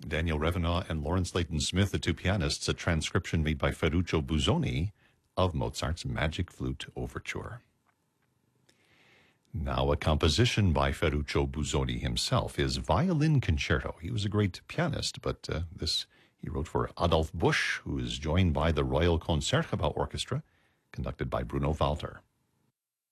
Daniel Revenaugh and Lawrence Layton Smith, the two pianists, a transcription made by Ferruccio Busoni of Mozart's Magic Flute Overture. Now a composition by Ferruccio Busoni himself, his Violin Concerto. He was a great pianist, but this he wrote for Adolf Busch, who is joined by the Royal Concertgebouw Orchestra, conducted by Bruno Walter.